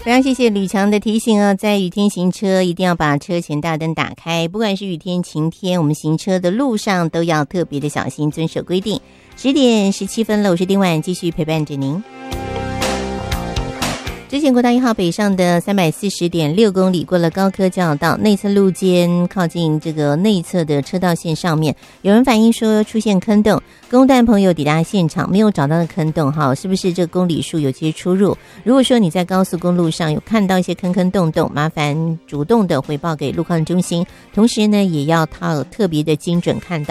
非常谢谢吕强的提醒在雨天行车一定要把车前大灯打开，不管是雨天晴天，我们行车的路上都要特别的小心，遵守规定。10:17了，我是丁婉，继续陪伴着您。之前国道1号北上的340.6公里，过了高科交流道内侧路肩，靠近这个内侧的车道线上面，有人反映说出现坑洞，工段朋友抵达现场没有找到的坑洞是不是这个公里数有些出入？如果说你在高速公路上有看到一些坑坑洞洞，麻烦主动的回报给路况中心，同时呢也要特别的精准看到